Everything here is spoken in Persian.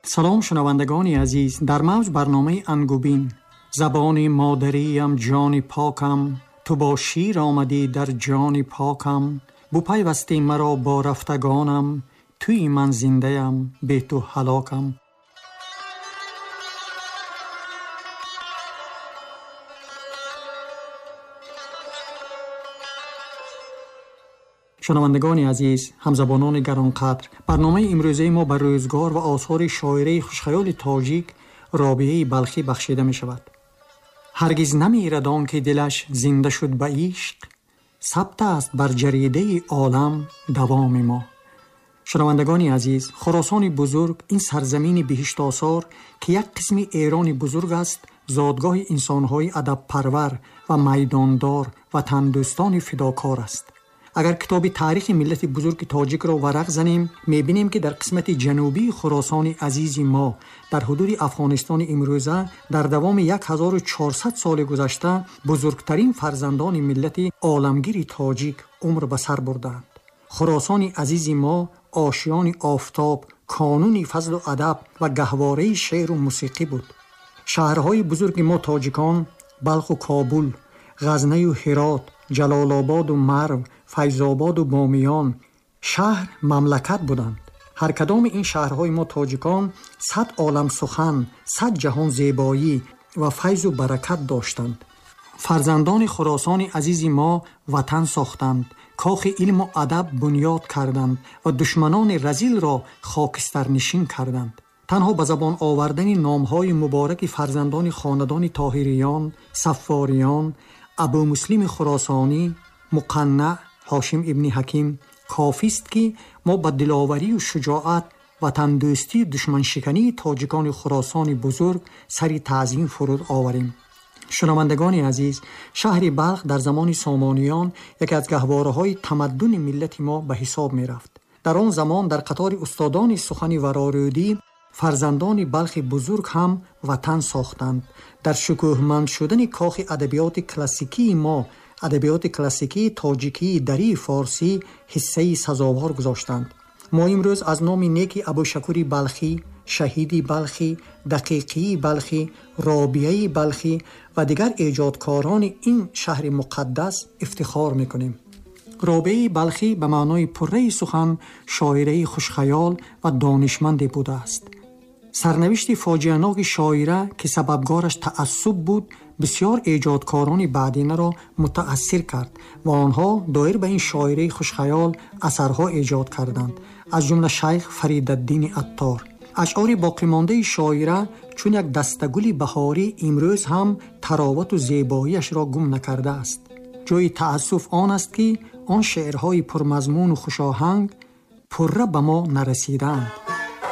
سلام شنوندگان عزیز، در موج برنامه انگوبین. زبان مادریم جان پاکم، تو با شیر آمدی در جان پاکم. بو پیوستی مرا با رفتگانم، توی من زنده‌ام به تو هلاکم. شنوندگان عزیز، همزبانان گرانقدر، برنامه امروزه ما بر روزگار و آثار شاعره خوشخیال تاجیک رابعه بلخی بخشیده می شود. هرگز نمیرد آن که دلش زنده شد به عشق، ثبت است بر جریده عالم دوام ما. شنوندگان عزیز، خراسان بزرگ، این سرزمین بهشت آثار که یک قسم ایران بزرگ است، زادگاه انسان‌های ادب پرور و میداندار و تندوستان فداکار است. اگر کتاب تاریخ ملت بزرگ تاجیک را ورق زنیم، می‌بینیم که در قسمت جنوبی خراسان عزیز ما در حدود افغانستان امروزه در دوام 1400 سال گذشته بزرگترین فرزندان ملت عالمگیر تاجیک عمر به سر بردند. خراسان عزیز ما آشیان آفتاب، کانون فضل و ادب و گهواره شعر و موسیقی بود. شهرهای بزرگ ما تاجیکان بلخ و کابل، غزنی و هرات، جلال آباد و مرو، فیض آباد و بامیان شهر مملکت بودند. هر کدام این شهرهای ما تاجیکان 100 عالم سخن، 100 جهان زیبایی و فیض و برکت داشتند. فرزندان خراسان عزیز ما وطن ساختند، کاخ علم و ادب بنیاد کردند و دشمنان رذیل را خاکستر نشین کردند. تنها به زبان آوردن نامهای مبارک فرزندان خاندان طاهریان، صفاریان، ابو مسلم خراسانی، مقنع، هاشم ابن حکیم کافی است که ما با دلاوری و شجاعت و تندوستی دشمن شکنی تاجیکان خراسان بزرگ سری تعظیم فرود آوریم. شنوندگان عزیز، شهر بلخ در زمان سامانیان یکی از گهواره‌های تمدن ملت ما به حساب می رفت. در آن زمان در قطار استادان سخن ورارودی فرزندان بلخ بزرگ هم وطن ساختند. در شکوهمند شدن کاخ ادبیات کلاسیکی ما، ادبیات کلاسیکی تاجیکی دری فارسی حصه سزاوار گذاشتند. ما امروز از نام نیک ابوشکوری بلخی، شهیدی بلخی، دقیقی بلخی، رابعه بلخی و دیگر ایجادکاران این شهر مقدس افتخار میکنیم. رابعه بلخی به معنای پره سخن، شاعره خوشخیال و دانشمند بوده است. سرنوشت فاجعه‌ناک شاعره که سببگارش تعصب بود، بسیار ایجادکاران بعدینه را متأثر کرد و آنها دایر به این شاعره خوشخیال اثرها ایجاد کردند، از جمله شیخ فریدالدین عطار. اشعار باقی مانده شاعره چون یک دستگل بهاری امروز هم تراوت و زیباییش را گم نکرده است. جای تأسف آن است که آن شعرهای پرمضمون و خوشاهنگ پره به ما نرسیدند.